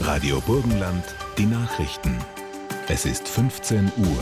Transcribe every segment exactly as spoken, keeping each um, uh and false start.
Radio Burgenland, die Nachrichten. Es ist fünfzehn Uhr.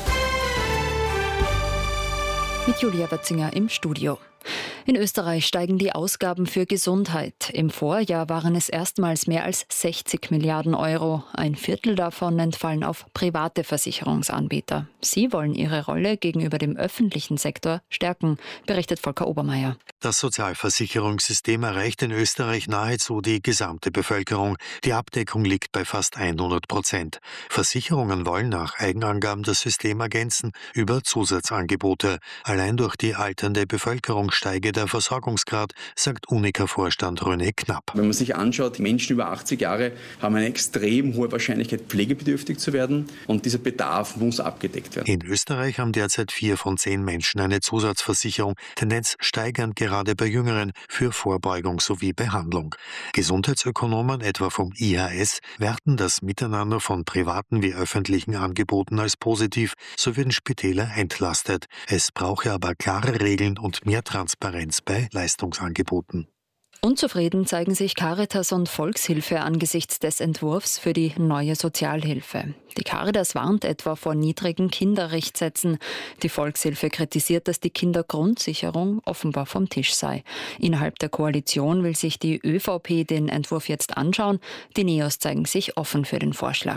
Mit Julia Watzinger im Studio. In Österreich steigen die Ausgaben für Gesundheit. Im Vorjahr waren es erstmals mehr als sechzig Milliarden Euro. Ein Viertel davon entfallen auf private Versicherungsanbieter. Sie wollen ihre Rolle gegenüber dem öffentlichen Sektor stärken, berichtet Volker Obermeier. Das Sozialversicherungssystem erreicht in Österreich nahezu die gesamte Bevölkerung. Die Abdeckung liegt bei fast hundert Prozent. Versicherungen wollen nach Eigenangaben das System ergänzen über Zusatzangebote. Allein durch die alternde Bevölkerung steige der Versorgungsgrad, sagt Unica-Vorstand René Knapp. Wenn man sich anschaut, Menschen über achtzig Jahre haben eine extrem hohe Wahrscheinlichkeit, pflegebedürftig zu werden, und dieser Bedarf muss abgedeckt werden. In Österreich haben derzeit vier von zehn Menschen eine Zusatzversicherung, Tendenz steigend gerade bei Jüngeren, für Vorbeugung sowie Behandlung. Gesundheitsökonomen, etwa vom I H S, werten das Miteinander von privaten wie öffentlichen Angeboten als positiv, so würden Spitäler entlastet. Es brauche aber klare Regeln und mehr Transparenz bei Leistungsangeboten. Unzufrieden zeigen sich Caritas und Volkshilfe angesichts des Entwurfs für die neue Sozialhilfe. Die Caritas warnt etwa vor niedrigen Kinderrichtsätzen. Die Volkshilfe kritisiert, dass die Kindergrundsicherung offenbar vom Tisch sei. Innerhalb der Koalition will sich die ÖVP den Entwurf jetzt anschauen. Die Neos zeigen sich offen für den Vorschlag.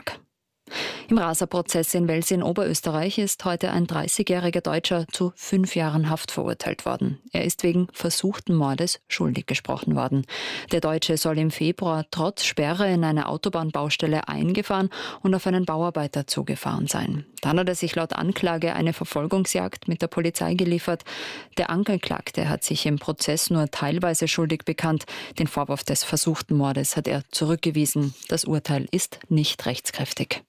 Im Raser-Prozess in Wels in Oberösterreich ist heute ein dreißigjähriger Deutscher zu fünf Jahren Haft verurteilt worden. Er ist wegen versuchten Mordes schuldig gesprochen worden. Der Deutsche soll im Februar trotz Sperre in eine Autobahnbaustelle eingefahren und auf einen Bauarbeiter zugefahren sein. Dann hat er sich laut Anklage eine Verfolgungsjagd mit der Polizei geliefert. Der Angeklagte hat sich im Prozess nur teilweise schuldig bekannt. Den Vorwurf des versuchten Mordes hat er zurückgewiesen. Das Urteil ist nicht rechtskräftig.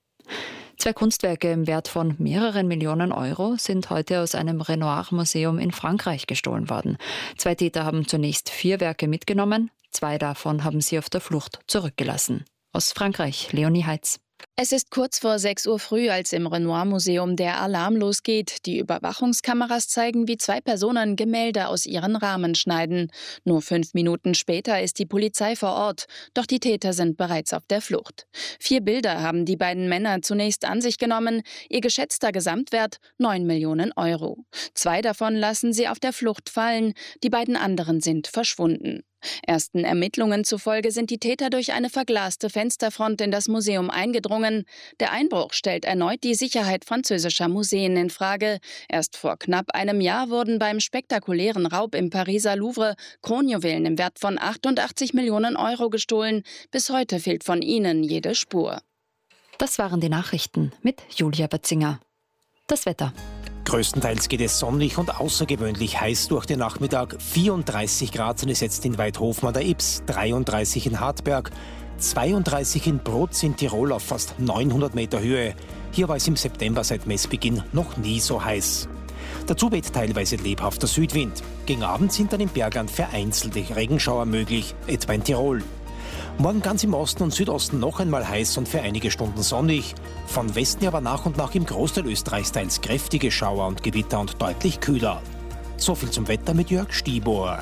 Zwei Kunstwerke im Wert von mehreren Millionen Euro sind heute aus einem Renoir-Museum in Frankreich gestohlen worden. Zwei Täter haben zunächst vier Werke mitgenommen, zwei davon haben sie auf der Flucht zurückgelassen. Aus Frankreich, Leonie Heitz. Es ist kurz vor sechs Uhr früh, als im Renoir-Museum der Alarm losgeht. Die Überwachungskameras zeigen, wie zwei Personen Gemälde aus ihren Rahmen schneiden. Nur fünf Minuten später ist die Polizei vor Ort, doch die Täter sind bereits auf der Flucht. Vier Bilder haben die beiden Männer zunächst an sich genommen, ihr geschätzter Gesamtwert neun Millionen Euro. Zwei davon lassen sie auf der Flucht fallen, die beiden anderen sind verschwunden. Ersten Ermittlungen zufolge sind die Täter durch eine verglaste Fensterfront in das Museum eingedrungen. Der Einbruch stellt erneut die Sicherheit französischer Museen in Frage. Erst vor knapp einem Jahr wurden beim spektakulären Raub im Pariser Louvre Kronjuwelen im Wert von achtundachtzig Millionen Euro gestohlen. Bis heute fehlt von ihnen jede Spur. Das waren die Nachrichten mit Julia Watzinger. Das Wetter. Größtenteils geht es sonnig und außergewöhnlich heiß durch den Nachmittag. vierunddreißig Grad sind es jetzt in Weidhofen an der Ybbs, dreiunddreißig in Hartberg, zweiunddreißig in Brutz in Tirol auf fast neunhundert Meter Höhe. Hier war es im September seit Messbeginn noch nie so heiß. Dazu weht teilweise lebhafter Südwind. Gegen Abend sind dann im Bergland vereinzelte Regenschauer möglich, etwa in Tirol. Morgen ganz im Osten und Südosten noch einmal heiß und für einige Stunden sonnig. Von Westen aber nach und nach im Großteil Österreichs teils kräftige Schauer und Gewitter und deutlich kühler. So viel zum Wetter mit Jörg Stibor.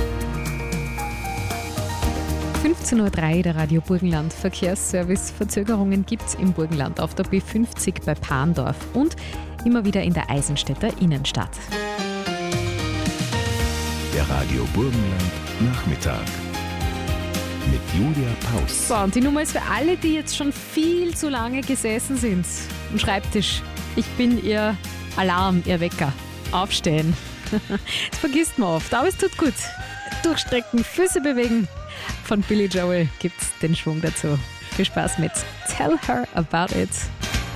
fünfzehn Uhr drei, der Radio Burgenland Verkehrsservice. Verzögerungen gibt es im Burgenland auf der B fünfzig bei Parndorf und immer wieder in der Eisenstädter Innenstadt. Der Radio Burgenland Nachmittag. Mit Julia Paus. So, und die Nummer ist für alle, die jetzt schon viel zu lange gesessen sind am Schreibtisch. Ich bin Ihr Alarm, Ihr Wecker. Aufstehen. Das vergisst man oft, aber es tut gut. Durchstrecken, Füße bewegen. Von Billy Joel gibt's den Schwung dazu. Viel Spaß mit Tell Her About It.